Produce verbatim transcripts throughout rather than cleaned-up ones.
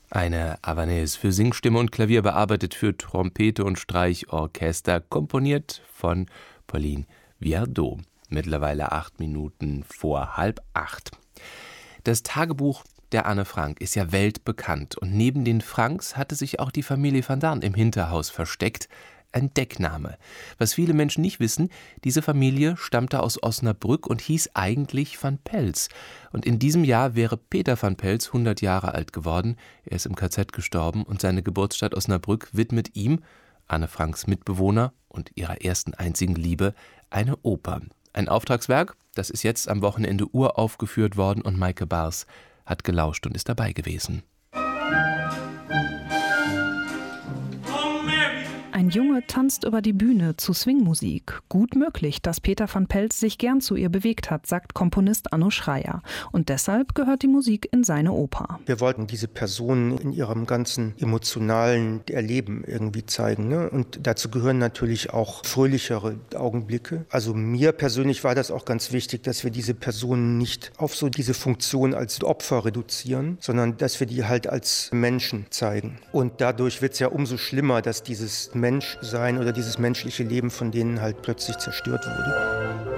Eine Havanaise für Singstimme und Klavier, bearbeitet für Trompete und Streichorchester, komponiert von Pauline Viardot. Mittlerweile acht Minuten vor halb acht. Das Tagebuch der Anne Frank ist ja weltbekannt und neben den Franks hatte sich auch die Familie van Daan im Hinterhaus versteckt. Ein Deckname. Was viele Menschen nicht wissen, diese Familie stammte aus Osnabrück und hieß eigentlich van Pels. Und in diesem Jahr wäre Peter van Pels hundert Jahre alt geworden. Er ist im K Z gestorben und seine Geburtsstadt Osnabrück widmet ihm, Anne Franks Mitbewohner und ihrer ersten einzigen Liebe, eine Oper. Ein Auftragswerk, das ist jetzt am Wochenende uraufgeführt worden und Maike Bars hat gelauscht und ist dabei gewesen. Ein Junge tanzt über die Bühne zu Swingmusik. Gut möglich, dass Peter van Pels sich gern zu ihr bewegt hat, sagt Komponist Anno Schreyer. Und deshalb gehört die Musik in seine Oper. Wir wollten diese Person in ihrem ganzen emotionalen Erleben irgendwie zeigen, ne? Und dazu gehören natürlich auch fröhlichere Augenblicke. Also mir persönlich war das auch ganz wichtig, dass wir diese Person nicht auf so diese Funktion als Opfer reduzieren, sondern dass wir die halt als Menschen zeigen. Und dadurch wird es ja umso schlimmer, dass dieses Menschsein oder dieses menschliche Leben von denen halt plötzlich zerstört wurde.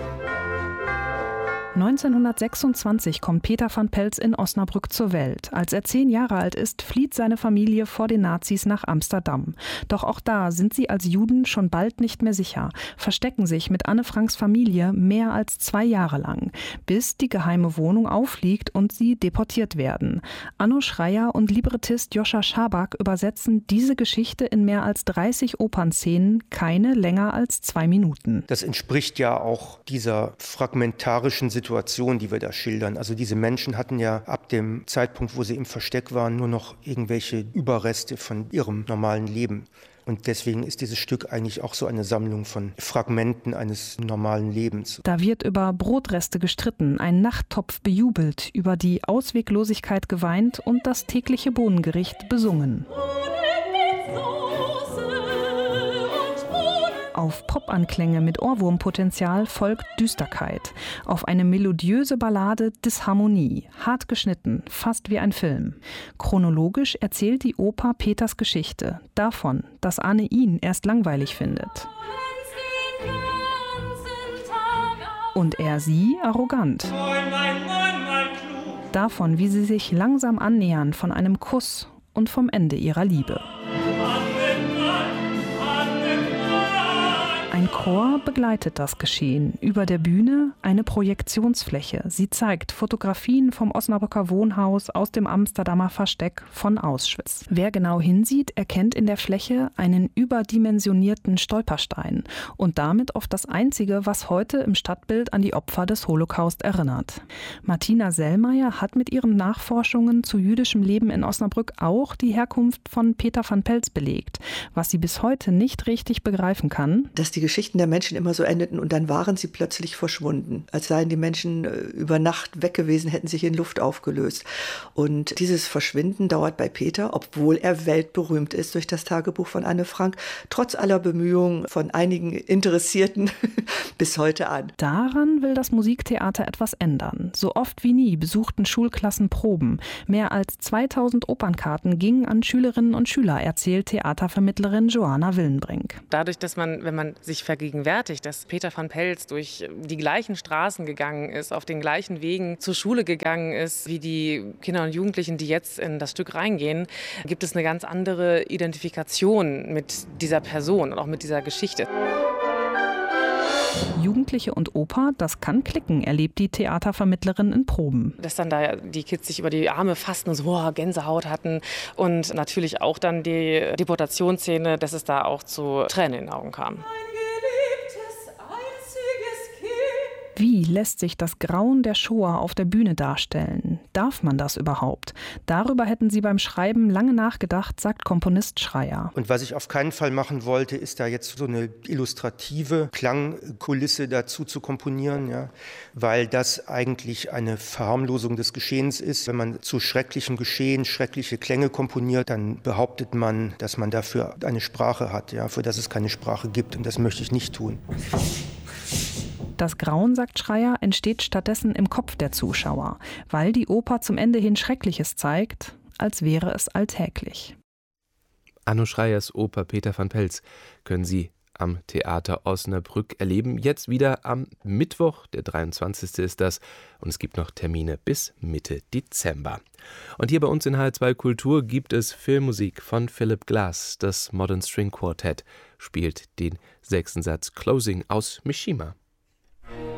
neunzehnhundertsechsundzwanzig kommt Peter van Pels in Osnabrück zur Welt. Als er zehn Jahre alt ist, flieht seine Familie vor den Nazis nach Amsterdam. Doch auch da sind sie als Juden schon bald nicht mehr sicher, verstecken sich mit Anne Franks Familie mehr als zwei Jahre lang, bis die geheime Wohnung auffliegt und sie deportiert werden. Anno Schreyer und Librettist Joscha Schabak übersetzen diese Geschichte in mehr als dreißig Opernszenen, keine länger als zwei Minuten. Das entspricht ja auch dieser fragmentarischen Situation, die wir da schildern. Also diese Menschen hatten ja ab dem Zeitpunkt, wo sie im Versteck waren, nur noch irgendwelche Überreste von ihrem normalen Leben. Und deswegen ist dieses Stück eigentlich auch so eine Sammlung von Fragmenten eines normalen Lebens. Da wird über Brotreste gestritten, ein Nachttopf bejubelt, über die Ausweglosigkeit geweint und das tägliche Bohnengericht besungen. Auf Popanklänge mit Ohrwurmpotenzial folgt Düsterkeit. Auf eine melodiöse Ballade Disharmonie, hart geschnitten, fast wie ein Film. Chronologisch erzählt die Oper Peters Geschichte. Davon, dass Anne ihn erst langweilig findet. Und er sie arrogant. Davon, wie sie sich langsam annähern von einem Kuss und vom Ende ihrer Liebe. Ein Chor begleitet das Geschehen. Über der Bühne eine Projektionsfläche. Sie zeigt Fotografien vom Osnabrücker Wohnhaus, aus dem Amsterdamer Versteck, von Auschwitz. Wer genau hinsieht, erkennt in der Fläche einen überdimensionierten Stolperstein und damit oft das Einzige, was heute im Stadtbild an die Opfer des Holocaust erinnert. Martina Sellmeier hat mit ihren Nachforschungen zu jüdischem Leben in Osnabrück auch die Herkunft von Peter van Pels belegt, was sie bis heute nicht richtig begreifen kann. Dass die Geschichten der Menschen immer so endeten und dann waren sie plötzlich verschwunden. Als seien die Menschen über Nacht weg gewesen, hätten sich in Luft aufgelöst. Und dieses Verschwinden dauert bei Peter, obwohl er weltberühmt ist durch das Tagebuch von Anne Frank, trotz aller Bemühungen von einigen Interessierten bis heute an. Daran will das Musiktheater etwas ändern. So oft wie nie besuchten Schulklassen Proben. Mehr als zweitausend Opernkarten gingen an Schülerinnen und Schüler, erzählt Theatervermittlerin Joanna Willenbrink. Dadurch, dass man, wenn man sich vergegenwärtigt, dass Peter van Pels durch die gleichen Straßen gegangen ist, auf den gleichen Wegen zur Schule gegangen ist, wie die Kinder und Jugendlichen, die jetzt in das Stück reingehen, gibt es eine ganz andere Identifikation mit dieser Person und auch mit dieser Geschichte. Jugendliche und Oper, das kann klicken, erlebt die Theatervermittlerin in Proben. Dass dann da die Kids sich über die Arme fassten und so oh, Gänsehaut hatten und natürlich auch dann die Deportationsszene, dass es da auch zu Tränen in den Augen kam. Wie lässt sich das Grauen der Shoah auf der Bühne darstellen? Darf man das überhaupt? Darüber hätten sie beim Schreiben lange nachgedacht, sagt Komponist Schreyer. Und was ich auf keinen Fall machen wollte, ist da jetzt so eine illustrative Klangkulisse dazu zu komponieren, ja, weil das eigentlich eine Verharmlosung des Geschehens ist. Wenn man zu schrecklichem Geschehen schreckliche Klänge komponiert, dann behauptet man, dass man dafür eine Sprache hat, ja, für das es keine Sprache gibt. Und das möchte ich nicht tun. Das Grauen, sagt Schreyer, entsteht stattdessen im Kopf der Zuschauer. Weil die Oper zum Ende hin Schreckliches zeigt, als wäre es alltäglich. Anno Schreyers Oper Peter van Pelz können Sie am Theater Osnabrück erleben. Jetzt wieder am Mittwoch, der dreiundzwanzigste ist das. Und es gibt noch Termine bis Mitte Dezember. Und hier bei uns in H R zwei Kultur gibt es Filmmusik von Philip Glass. Das Modern String Quartet spielt den sechsten Satz Closing aus Mishima.